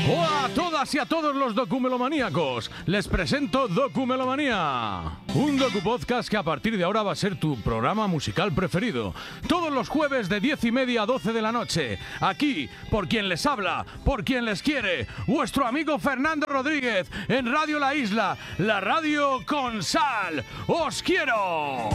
Hola a todas y a todos los documelomaníacos. Les presento Documelomanía, un docupodcast que a partir de ahora va a ser tu programa musical preferido. Todos los jueves de 10:30 a 12 de la noche. Aquí, por quien les habla, por quien les quiere, vuestro amigo Fernando Rodríguez en Radio La Isla, la radio con sal. ¡Os quiero!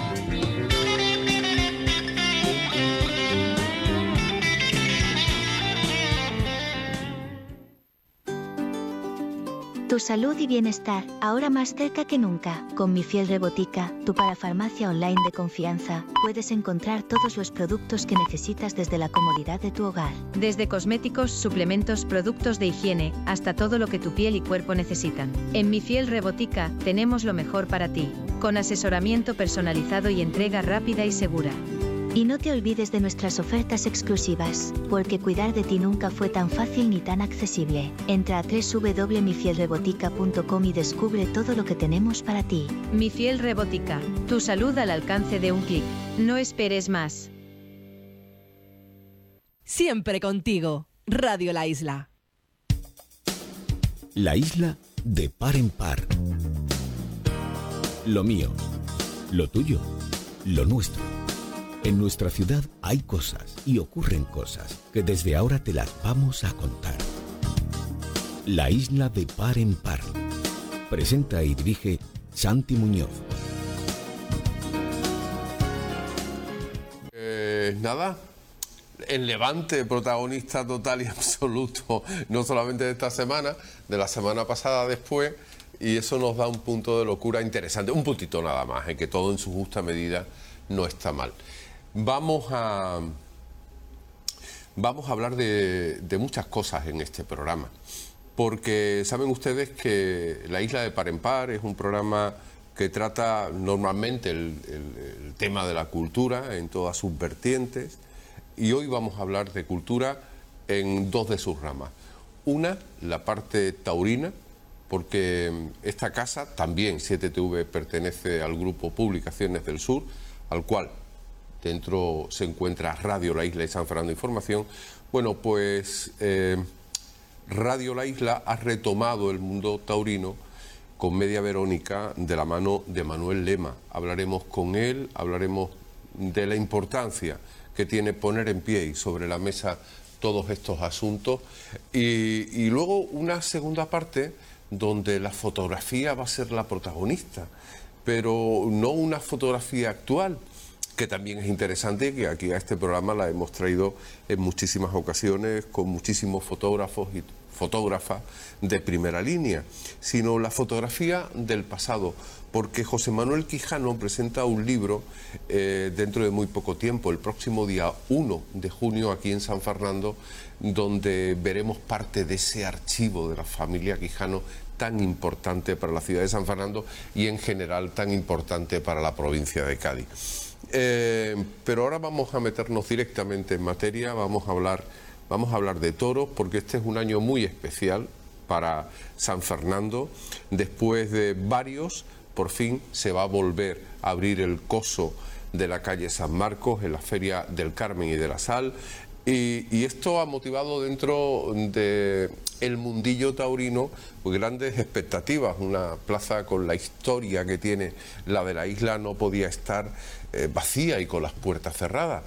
Tu salud y bienestar, ahora más cerca que nunca. Con Mi Fiel Rebotica, tu parafarmacia online de confianza, puedes encontrar todos los productos que necesitas desde la comodidad de tu hogar. Desde cosméticos, suplementos, productos de higiene, hasta todo lo que tu piel y cuerpo necesitan. En Mi Fiel Rebotica, tenemos lo mejor para ti, con asesoramiento personalizado y entrega rápida y segura. Y no te olvides de nuestras ofertas exclusivas, porque cuidar de ti nunca fue tan fácil ni tan accesible. Entra a www.mifielrebotica.com y descubre todo lo que tenemos para ti. Mi Fiel Rebotica, tu salud al alcance de un clic. No esperes más. Siempre contigo, Radio La Isla. La Isla de par en par. Lo mío, lo tuyo, lo nuestro. En nuestra ciudad hay cosas y ocurren cosas que desde ahora te las vamos a contar. La Isla de par en par. Presenta y dirige Santi Muñoz. Nada, el Levante, protagonista total y absoluto, no solamente de esta semana, de la semana pasada después, y eso nos da un punto de locura interesante, un puntito nada más, en que todo en su justa medida no está mal. Vamos a hablar de muchas cosas en este programa, porque saben ustedes que La Isla de Par en Par es un programa que trata normalmente el tema de la cultura en todas sus vertientes, y hoy vamos a hablar de cultura en dos de sus ramas. Una, la parte taurina, porque esta casa, también 7TV, pertenece al grupo Publicaciones del Sur, al cual dentro se encuentra Radio La Isla y San Fernando Información. Bueno, pues Radio La Isla ha retomado el mundo taurino con Media Verónica de la mano de Manuel Lema. Hablaremos con él, hablaremos de la importancia que tiene poner en pie y sobre la mesa todos estos asuntos. Y luego una segunda parte donde la fotografía va a ser la protagonista, pero no una fotografía actual, que también es interesante, que aquí a este programa la hemos traído en muchísimas ocasiones con muchísimos fotógrafos y fotógrafas de primera línea, sino la fotografía del pasado, porque José Manuel Quijano presenta un libro dentro de muy poco tiempo, el próximo día 1 de junio aquí en San Fernando, donde veremos parte de ese archivo de la familia Quijano tan importante para la ciudad de San Fernando y en general tan importante para la provincia de Cádiz. Pero ahora vamos a meternos directamente en materia, vamos a hablar de toros, porque este es un año muy especial para San Fernando. Después de varios, por fin se va a volver a abrir el coso de la calle San Marcos en la Feria del Carmen y de la Sal, y esto ha motivado dentro del mundillo taurino pues grandes expectativas. Una plaza con la historia que tiene la de la isla no podía estar vacía y con las puertas cerradas.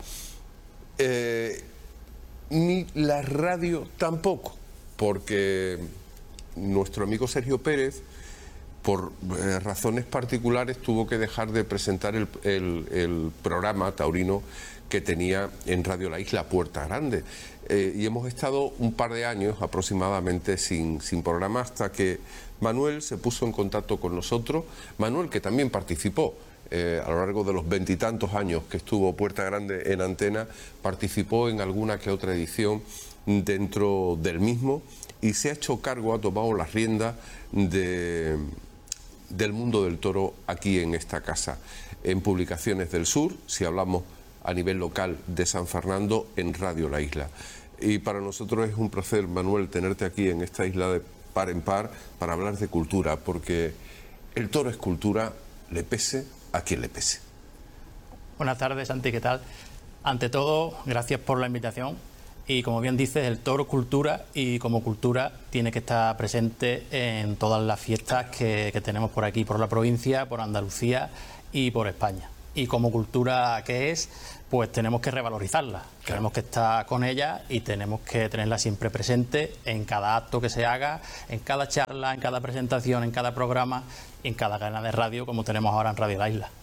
Ni la radio tampoco, porque nuestro amigo Sergio Pérez, por razones particulares, tuvo que dejar de presentar el programa taurino que tenía en Radio La Isla, Puerta Grande. Y hemos estado un par de años aproximadamente sin programa, hasta que Manuel se puso en contacto con nosotros. Manuel, que también participó a lo largo de los 20 y tantos años que estuvo Puerta Grande en antena, participó en alguna que otra edición dentro del mismo y se ha hecho cargo, ha tomado las riendas del mundo del toro aquí en esta casa, en Publicaciones del Sur, si hablamos a nivel local de San Fernando, en Radio La Isla. Y para nosotros es un placer, Manuel, tenerte aquí en esta isla de par en par para hablar de cultura, porque el toro es cultura, le pese a quien le pese. Buenas tardes, Santi, ¿qué tal? Ante todo, gracias por la invitación Y como bien dices, el toro es cultura y como cultura tiene que estar presente en todas las fiestas que tenemos por aquí, por la provincia, por Andalucía y por España. Y como cultura que es, pues tenemos que revalorizarla, tenemos que estar con ella y tenemos que tenerla siempre presente en cada acto que se haga, en cada charla, en cada presentación, en cada programa, en cada cadena de radio, como tenemos ahora en Radio La Isla.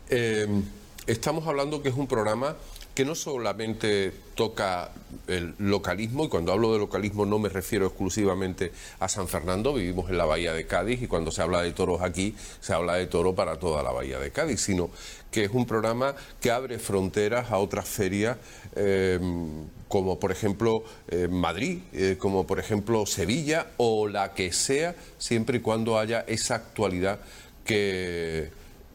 Estamos hablando que es un programa que no solamente toca el localismo, y cuando hablo de localismo no me refiero exclusivamente a San Fernando, vivimos en la Bahía de Cádiz y cuando se habla de toros aquí, se habla de toro para toda la Bahía de Cádiz, sino que es un programa que abre fronteras a otras ferias, como por ejemplo Madrid, como por ejemplo Sevilla o la que sea, siempre y cuando haya esa actualidad que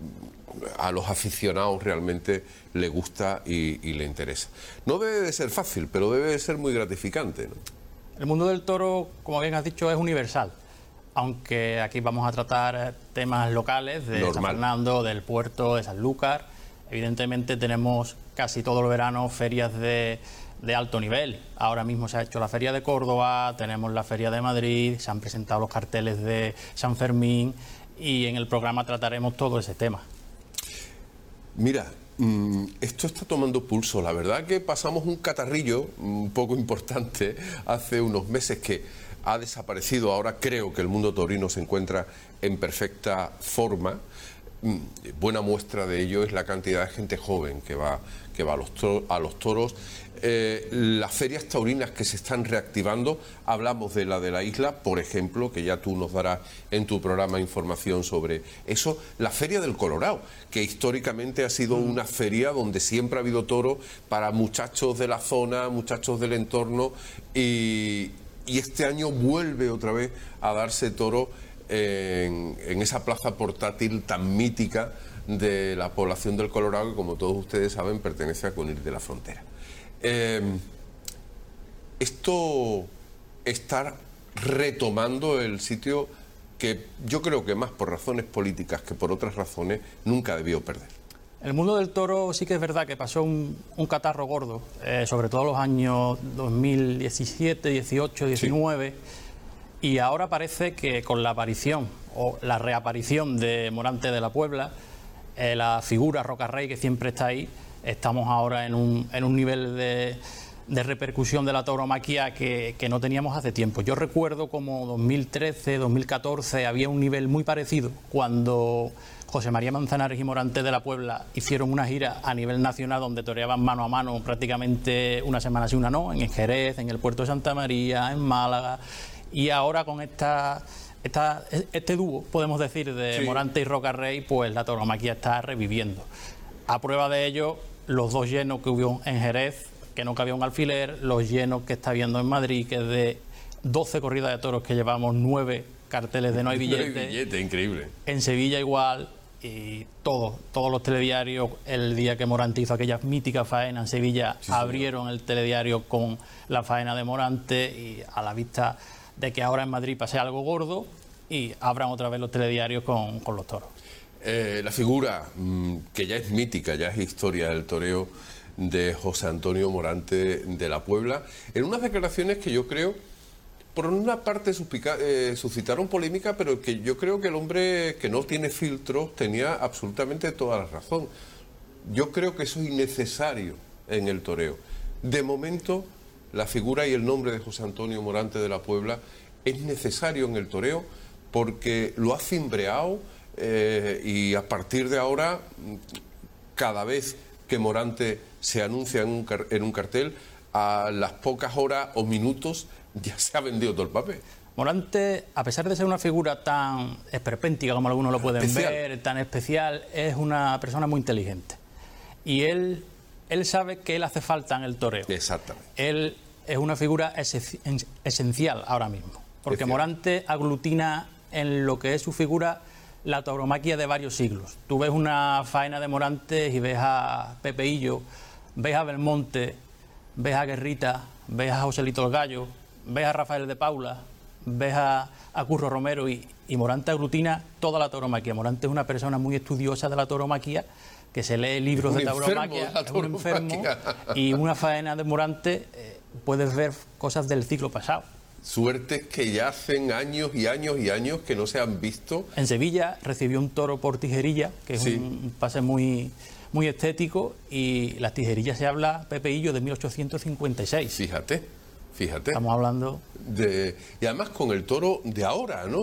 a los aficionados realmente le gusta y le interesa. No debe de ser fácil, pero debe de ser muy gratificante, ¿no? El mundo del toro, como bien has dicho, es universal, aunque aquí vamos a tratar temas locales de San Fernando, del puerto, de Sanlúcar. Evidentemente tenemos casi todo el verano ferias de alto nivel. Ahora mismo se ha hecho la Feria de Córdoba, tenemos la Feria de Madrid, se han presentado los carteles de San Fermín y en el programa trataremos todo ese tema. Mira, esto está tomando pulso. La verdad que pasamos un catarrillo un poco importante hace unos meses que ha desaparecido. Ahora creo que el mundo taurino se encuentra en perfecta forma. Buena muestra de ello es la cantidad de gente joven que va a los toros. Las ferias taurinas que se están reactivando, hablamos de la isla, por ejemplo, que ya tú nos darás en tu programa información sobre eso. La Feria del Colorado, que históricamente ha sido una feria donde siempre ha habido toro para muchachos de la zona, muchachos del entorno, y este año vuelve otra vez a darse toro en esa plaza portátil tan mítica de la población del Colorado, que como todos ustedes saben pertenece a Conil de la Frontera. Esto está retomando el sitio que yo creo que más por razones políticas que por otras razones nunca debió perder. El mundo del toro sí que es verdad que pasó un catarro gordo, sobre todo los años 2017, 18, 19, sí. Y ahora parece que con la aparición o la reaparición de Morante de la Puebla, la figura Roca Rey que siempre está ahí, estamos ahora en un nivel de repercusión de la tauromaquia que no teníamos hace tiempo. Yo recuerdo como 2013, 2014 había un nivel muy parecido cuando José María Manzanares y Morante de la Puebla hicieron una gira a nivel nacional donde toreaban mano a mano prácticamente una semana sí, una no, en Jerez, en el puerto de Santa María, en Málaga, y ahora con este dúo, podemos decir, de sí, Morante y Roca Rey, pues la tauromaquia está reviviendo. A prueba de ello, los dos llenos que hubo en Jerez, que no cabía un alfiler, los llenos que está viendo en Madrid, que es de 12 corridas de toros que llevamos 9 carteles de no hay billete. No hay billete, increíble. En Sevilla igual, y todos los telediarios, el día que Morante hizo aquella mítica faena en Sevilla, sí, abrieron el telediario con la faena de Morante, y a la vista de que ahora en Madrid pase algo gordo y abran otra vez los telediarios con los toros. La figura que ya es mítica, ya es historia del toreo de José Antonio Morante de la Puebla, en unas declaraciones que yo creo, por una parte suscitaron polémica, pero que yo creo que el hombre que no tiene filtros tenía absolutamente toda la razón. Yo creo que eso es innecesario en el toreo. De momento, la figura y el nombre de José Antonio Morante de la Puebla es necesario en el toreo porque lo ha cimbreado, y a partir de ahora, cada vez que Morante se anuncia en un cartel, a las pocas horas o minutos ya se ha vendido todo el papel. Morante, a pesar de ser una figura tan esperpéntica como algunos lo pueden ver, tan especial, es una persona muy inteligente. Y él sabe que él hace falta en el toreo. Exactamente. Él es una figura esencial ahora mismo, porque Morante aglutina en lo que es su figura la tauromaquia de varios siglos. Tú ves una faena de Morante y ves a Pepeillo, ves a Belmonte, ves a Guerrita, ves a Joselito el Gallo, ves a Rafael de Paula, ves a Curro Romero, y Morante aglutina toda la tauromaquia. Morante es una persona muy estudiosa de la tauromaquia, que se lee libros de tauromaquia, es un enfermo, y una faena de Morante puedes ver cosas del siglo pasado. Suertes que ya hacen años y años y años que no se han visto. En Sevilla recibió un toro por tijerilla, que es un pase muy estético, y las tijerillas se habla, Pepe Hillo, de 1856. Fíjate. Estamos hablando y además con el toro de ahora, ¿no?